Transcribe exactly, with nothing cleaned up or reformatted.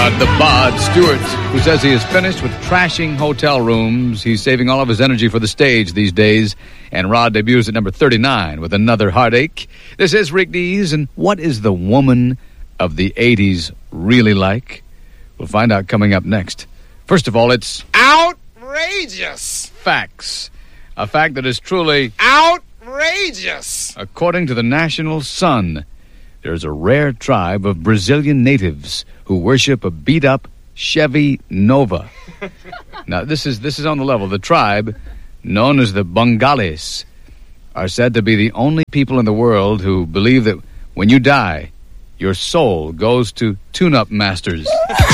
Rod the Bod Stewart, who says he is finished with trashing hotel rooms. He's saving all of his energy for the stage these days. And Rod debuts at number thirty-nine with Another Heartache. This is Rick Dees, and what is the woman of the eighties really like? We'll find out coming up next. First of all, it's outrageous. Facts. A fact that is truly outrageous. According to the National Sun, there's a rare tribe of Brazilian natives who worship a beat-up Chevy Nova. Now, this is this is on the level. The tribe, known as the Bongales, are said to be the only people in the world who believe that when you die, your soul goes to tune-up masters.